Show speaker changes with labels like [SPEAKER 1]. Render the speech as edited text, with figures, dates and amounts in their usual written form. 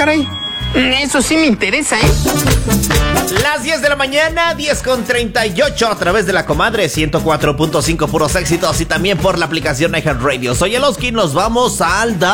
[SPEAKER 1] caray. Eso sí me interesa, ¿eh?
[SPEAKER 2] Las 10 de la mañana, 10:38, a través de la comadre 104.5 puros éxitos y también por la aplicación iHeartRadio. Soy Eloski, nos vamos al